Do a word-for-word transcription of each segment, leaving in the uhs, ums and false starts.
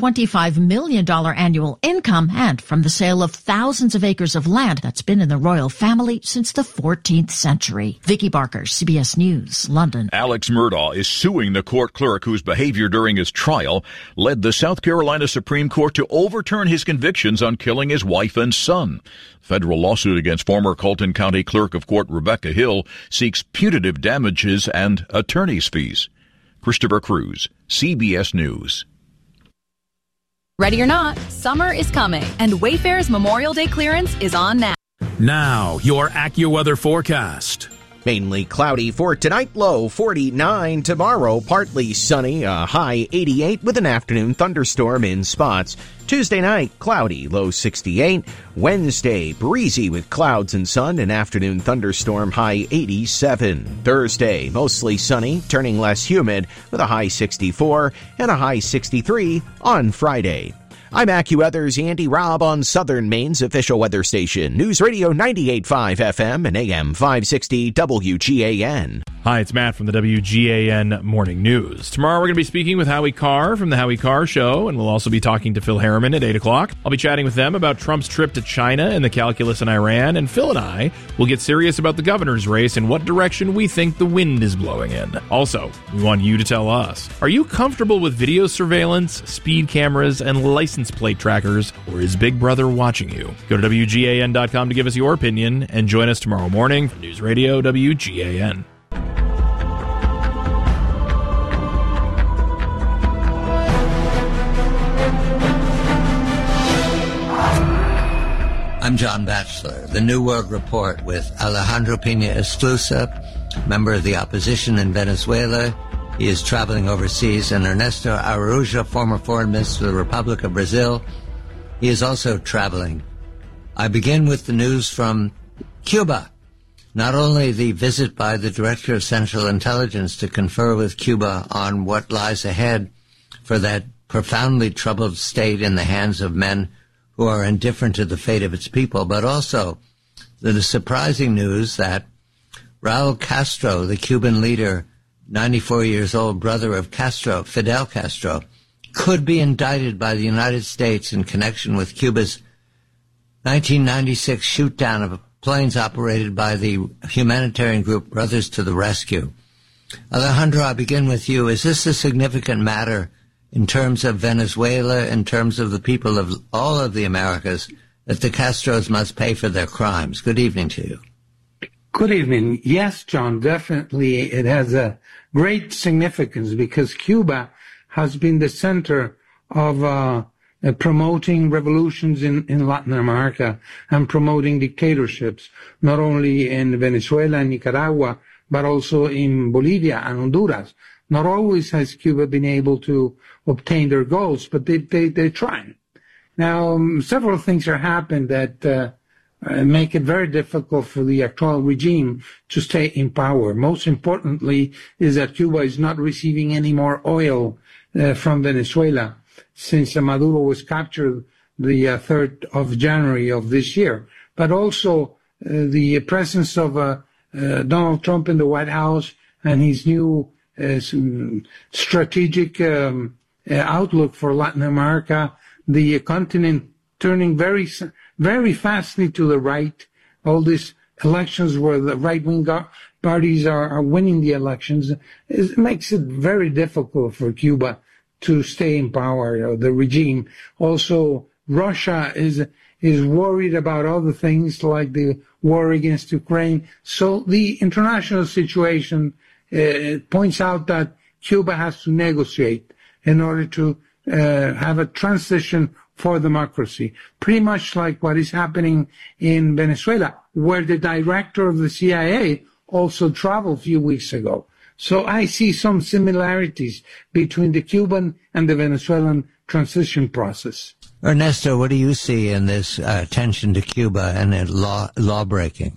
twenty-five million dollars annual income and from the sale of thousands of acres of land that's been in the royal family since the fourteenth century. Vicky Barker, C B S News, London. Alex Murdaugh is suing the court clerk whose behavior during his trial led the South Carolina Supreme Court to overturn his convictions on killing his wife and son. Federal lawsuit against former Colton County Clerk of Court Rebecca Hill seeks punitive damages and attorney's fees. Christopher Cruz, C B S News. Ready or not, summer is coming, and Wayfair's Memorial Day clearance is on now. Now, your AccuWeather forecast. Mainly cloudy for tonight, low forty-nine. Tomorrow, partly sunny, a high eighty-eight with an afternoon thunderstorm in spots. Tuesday night, cloudy, low sixty-eight. Wednesday, breezy with clouds and sun, an afternoon thunderstorm, high eighty-seven. Thursday, mostly sunny, turning less humid with a high sixty-four and a high sixty-three on Friday. I'm AccuWeather's Andy Robb on Southern Maine's official weather station, News Radio ninety-eight point five F M and A M five sixty W G A N. Hi, it's Matt from the W G A N Morning News. Tomorrow we're going to be speaking with Howie Carr from the Howie Carr Show, and we'll also be talking to Phil Harriman at eight o'clock. I'll be chatting with them about Trump's trip to China and the calculus in Iran, and Phil and I will get serious about the governor's race and what direction we think the wind is blowing in. Also, we want you to tell us, are you comfortable with video surveillance, speed cameras, and license plate trackers, or is Big Brother watching you? Go to W G A N dot com to give us your opinion, and join us tomorrow morning for News Radio W G A N. I'm John Batchelor, the New World Report with Alejandro Pina Esclusa, member of the opposition in Venezuela. He is traveling overseas, and Ernesto Araújo, former foreign minister of the Republic of Brazil. He is also traveling. I begin with the news from Cuba. Not only the visit by the Director of Central Intelligence to confer with Cuba on what lies ahead for that profoundly troubled state in the hands of men who are indifferent to the fate of its people, but also the surprising news that Raul Castro, the Cuban leader, ninety-four years old, brother of Castro, Fidel Castro, could be indicted by the United States in connection with Cuba's nineteen ninety-six shoot-down of planes operated by the humanitarian group Brothers to the Rescue. Alejandro, I begin with you. Is this a significant matter in terms of Venezuela, in terms of the people of all of the Americas, that the Castros must pay for their crimes? Good evening to you. Good evening. Yes, John, definitely it has a great significance because Cuba has been the center of uh, promoting revolutions in, in Latin America and promoting dictatorships, not only in Venezuela and Nicaragua, but also in Bolivia and Honduras. Not always has Cuba been able to obtain their goals, but they, they, they're trying. Now, um, several things are happening that uh, uh, make it very difficult for the actual regime to stay in power. Most importantly is that Cuba is not receiving any more oil uh, from Venezuela since uh, Maduro was captured the uh, third of January of this year. But also uh, the presence of uh, uh, Donald Trump in the White House and his new uh, strategic um, uh, outlook for Latin America, the uh, continent turning very, very fastly to the right. All these elections where the right-wing go- parties are, are winning the elections, it makes it very difficult for Cuba to stay in power, the regime. Also, Russia is is worried about other things like the war against Ukraine. So the international situation uh, points out that Cuba has to negotiate in order to uh, have a transition for democracy, pretty much like what is happening in Venezuela, where the director of the C I A also traveled a few weeks ago. So I see some similarities between the Cuban and the Venezuelan transition process. Ernesto, what do you see in this uh, attention to Cuba and in law law breaking?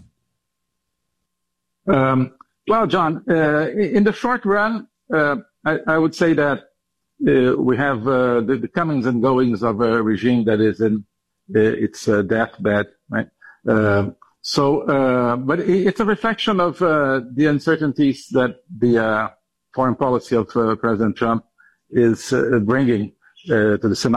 Um, well, John, uh, in the short run, uh, I, I would say that uh, we have uh, the, the comings and goings of a regime that is in uh, its uh, deathbed, right? Uh, so, uh, but it's a reflection of uh, the uncertainties that the uh, foreign policy of uh, President Trump is uh, bringing uh, to the